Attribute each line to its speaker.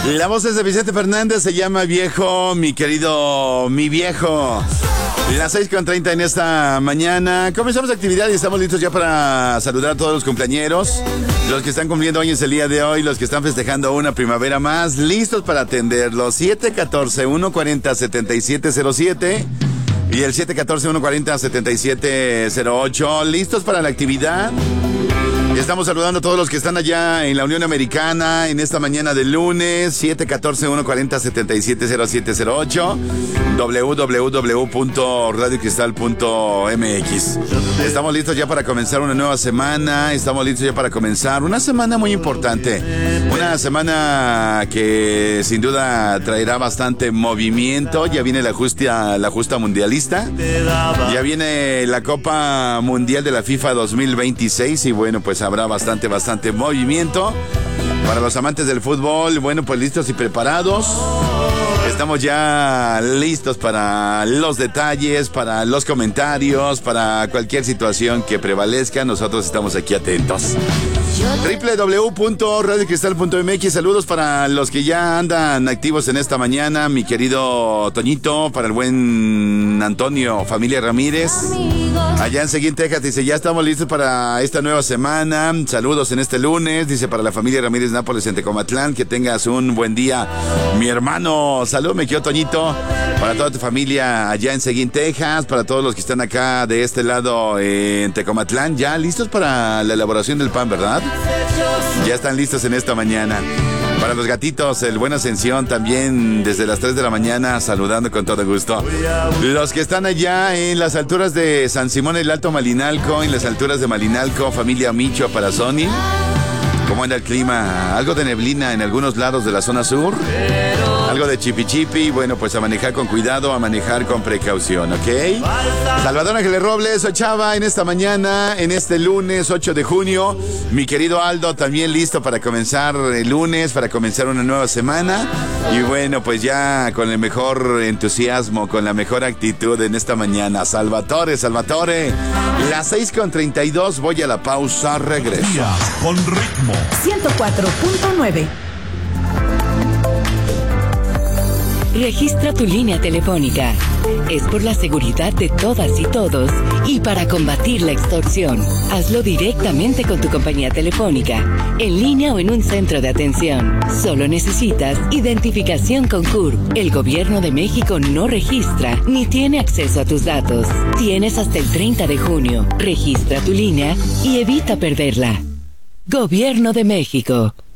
Speaker 1: La voz es de Vicente Fernández, se llama Viejo, mi querido, mi viejo. Las 6:30 en esta mañana. Comenzamos la actividad y estamos listos ya para saludar a todos los cumpleañeros. Los que están cumpliendo años el día de hoy, los que están festejando una primavera más, listos para atenderlos. 714-140-7707 y el 714-140-7708. Listos para la actividad. Estamos saludando a todos los que están allá en la Unión Americana en esta mañana de lunes. 714-140-770708 www.radiocristal.mx. Estamos listos ya para comenzar una nueva semana. Estamos listos ya para comenzar una semana muy importante. Una semana que sin duda traerá bastante movimiento. Ya viene la justa mundialista. Ya viene la Copa Mundial de la FIFA 2026 y bueno, pues habrá bastante movimiento. Para los amantes del fútbol, bueno, pues listos y preparados. Estamos ya listos para los detalles, para los comentarios, para cualquier situación que prevalezca. Nosotros estamos aquí atentos. www.radiocristal.mx. Saludos para los que ya andan activos en esta mañana. Mi querido Toñito, para el buen Antonio, familia Ramírez. Allá en Seguín, Texas, dice, ya estamos listos para esta nueva semana. Saludos en este lunes, dice, para la familia Ramírez Nápoles en Tecomatlán. Que tengas un buen día, mi hermano. Saludos, me quedo Toñito. Para toda tu familia allá en Seguín, Texas. Para todos los que están acá de este lado en Tecomatlán. Ya listos para la elaboración del pan, ¿verdad? Ya están listos en esta mañana. Para los gatitos, el buen Ascensión también desde las 3 de la mañana saludando con todo gusto. Los que están allá en las alturas de San Simón el Alto Malinalco, en las alturas de Malinalco, familia Micho para Sony. ¿Cómo anda el clima? Algo de neblina en algunos lados de la zona sur. Algo de chipi. Bueno, pues a manejar con cuidado, a manejar con precaución, ¿ok? Salvador Ángeles Robles, Ochava, en esta mañana, en este lunes 8 de junio. Mi querido Aldo, también listo para comenzar el lunes, para comenzar una nueva semana. Y bueno, pues ya con el mejor entusiasmo, con la mejor actitud en esta mañana. Salvatore. Las 6:32, voy a la pausa, regreso.
Speaker 2: Con ritmo.
Speaker 3: 104.9.
Speaker 4: Registra tu línea telefónica. Es por la seguridad de todas y todos y para combatir la extorsión. Hazlo directamente con tu compañía telefónica, en línea o en un centro de atención. Solo necesitas identificación con CURP. El Gobierno de México no registra ni tiene acceso a tus datos. Tienes hasta el 30 de junio. Registra tu línea y evita perderla. Gobierno de México.